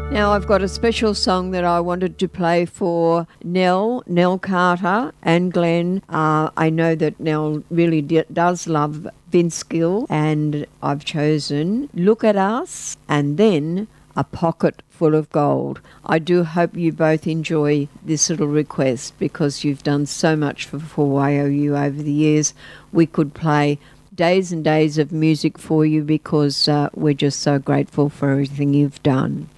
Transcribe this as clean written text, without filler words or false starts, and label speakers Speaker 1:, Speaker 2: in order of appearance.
Speaker 1: Now I've got a special song that I wanted to play for Nell Carter and Glenn. I know that Nell really does love Vince Gill, and I've chosen Look at Us and then A Pocket Full of Gold. I do hope you both enjoy this little request because you've done so much for YOU over the years. We could play days and days of music for you because we're just so grateful for everything you've done.